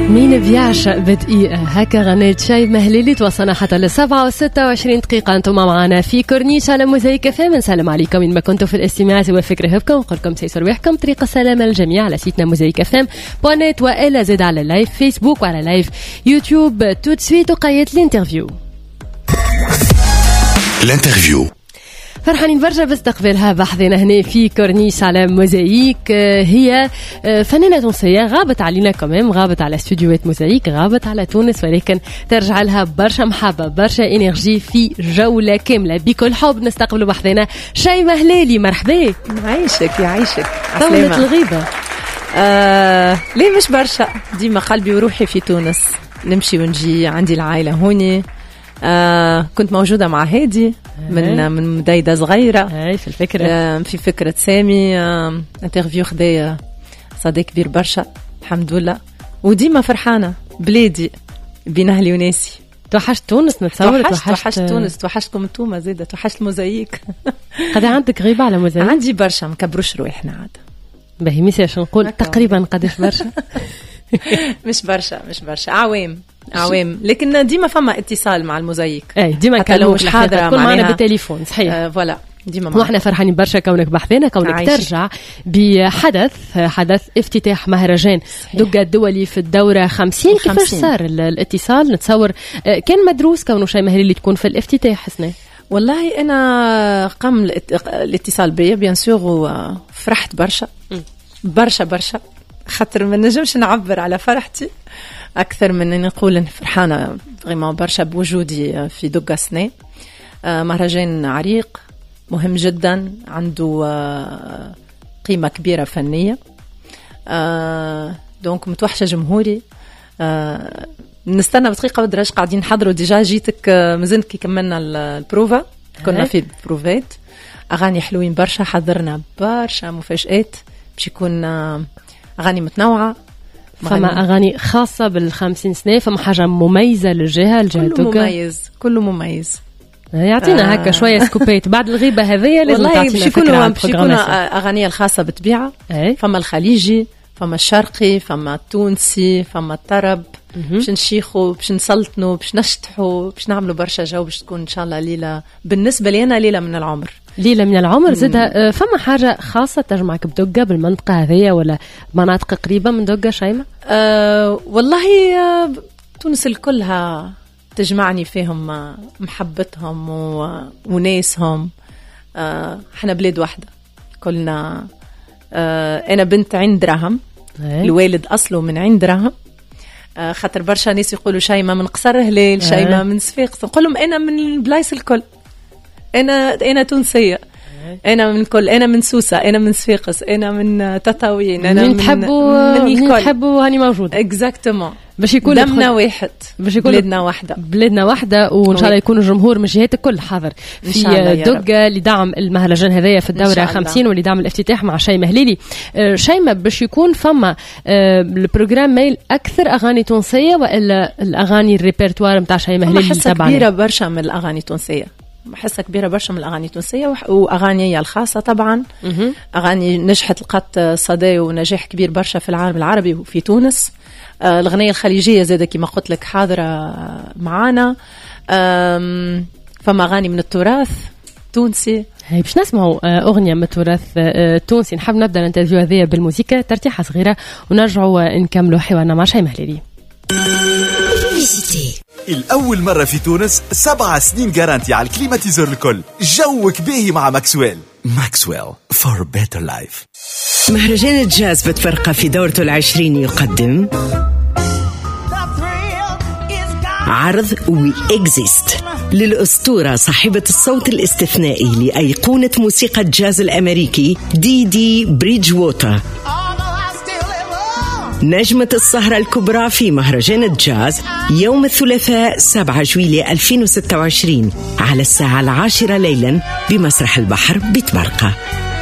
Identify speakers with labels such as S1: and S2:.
S1: مين بيعشق بدقيقة هكا غنيت شاي مهليلي. توصلنا حتى 7:26 دقيقة. أنتم معنا في كورنيش على موزايك فام. نسلم عليكم من ما كنتوا في الاستماع وفكر هبكم وقلكم سيسر ويحكم طريقة سلامة للجميع على سيتنا موزايك فام بوانيت وإلا زد على لايف فيسبوك وعلى لايف يوتيوب. توت سويت وقايت الانترفيو. فرحانين برشا باستقبالها بحذنا هنا في كورنيش على موزايك. هي فنانة تونسية غابت علينا كمان، غابت على استوديوهات موزايك، غابت على تونس، ولكن ترجع لها برشا محبة برشا انرجي في جولة كاملة بكل حب. نستقبل بحذنا شيماء هلالي. مرحبا.
S2: يعيشك يعيشك.
S1: طولت الغيبة.
S2: ليه مش برشا، ديما قلبي وروحي في تونس، نمشي ونجي، عندي العائلة هوني. كنت موجودة مع هادي من بداية صغيرة
S1: في الفكرة
S2: في فكرة سامي. انترفيو خدايا صدى كبير برشا الحمد لله، وديما فرحانة بلادي بين أهلي وناسي.
S1: توحشت تونس نتصور.
S2: توحشت تونس، توحشتكم انتوما زيادة، توحشت الموزايك.
S1: قد عندك غيبة على موزايك؟
S2: عندي برشا، مكبروش روحنا عاد
S1: باهي ميساش نقول تقريبا قداش برشا.
S2: مش برشا عوام، لكن ديما فما اتصال مع الموزايك.
S1: ديما
S2: كانوا مش حاضرة
S1: كل معنا بالتليفون صحيح.
S2: فوالا ديما معنا.
S1: واحنا فرحانين برشا كونك بحثنا، كونك ترجع بحدث افتتاح مهرجان دقة الدولي في الدورة 50. كيفاش صار الاتصال؟ نتصور كان مدروس كونه شيء مهلي اللي تكون في الافتتاح حسنا.
S2: والله أنا قام الاتصال بيا بيان سور وفرحت برشا خاطر ما نجمش نعبر على فرحتي أكثر من أن نقول فرحانة vraiment برشا بوجودي في دقة سنة. مهرجان عريق مهم جدا، عنده قيمة كبيرة فنية. دونك متوحشة جمهوري. نستنى بدقيقة ودرج قاعدين نحضروا ديجا. جيتك مازلت كي كملنا البروفا، كنا في البروفات، أغاني حلوين برشا، حضرنا برشا مفاجآت باش يكون أغاني متنوعة.
S1: فما أغاني خاصة بال50 سنة، فما حاجة مميزة للجهة
S2: كله مميز.
S1: يعطينا هكا شوية سكوبيت بعد الغيبة هذه. لازم تعطينا فكرة.
S2: باش يكونوا أغاني الخاصة بالطبيعة. فما الخليجي، فما الشرقي، فما التونسي، فما الطرب. باش نشيخوا، باش نسلطنوا، باش نشطحوا، باش نعملوا برشا جو، باش تكون إن شاء الله ليلة بالنسبة لي أنا ليلة من العمر. زادها فما حاجة خاصة تجمعك بدقة بالمنطقة هذه ولا مناطق قريبة من دقة شيماء؟ والله تونس الكلها تجمعني فيهم محبتهم وناسهم. احنا بلاد واحدة كلنا. أنا بنت عين دراهم، الوالد أصله من عين دراهم. خاطر برشا ناس يقولوا شيماء من قصر هلال، شيماء من صفاقس، نقول لهم أنا من البلايص الكل. أنا تونسية، أنا من كل، أنا من سوسة، أنا من صفاقس، أنا من تطاوين، أنا من
S1: تحبوا هاني موجودة.
S2: exactement.
S1: باش يكون
S2: دمنا واحد، باش يكون
S1: بلادنا واحدة، وإن شاء الله يكون الجمهور من جهات الكل حاضر في دقة لدعم المهرجان هذايا في الدورة 50 ولدعم الافتتاح مع شيماء هلالي. شيماء باش يكون فما البروجرام ميل أكثر أغاني تونسية وإلا الأغاني الريبرتوار متاع شيماء هلالي؟
S2: حسة كبيرة برشا من الأغاني التونسية، حسة كبيرة برشا من الأغاني التونسية وأغاني الخاصة طبعا. أغاني نجحت لقت صدى ونجاح كبير برشا في العالم العربي وفي تونس. الغنية الخليجية زادة كما قلت لك حاضرة معانا. فما أغاني من التراث التونسي.
S1: هاي باش نسمعوا أغنية من التراث التونسي. نحب نبدأ الانترفيو هذه بالموسيقى ترتيحة صغيرة ونرجعوا نكملوا حوارنا مع شيماء هلالي.
S3: الأول مرة في تونس 7 سنين جارانتي على الكليماتيزور الكل. جوك باهي مع ماكسويل for better life.
S4: مهرجان الجاز بتفرقة في دورته 20 يقدم عرض وي إكزيست للأسطورة صاحبة الصوت الاستثنائي لأيقونة موسيقى الجاز الأمريكي دي بريدج ووتر، نجمة السهرة الكبرى في مهرجان الجاز يوم الثلاثاء 7 جويلية 2026 على الساعة 10 ليلا بمسرح البحر بتبرقة.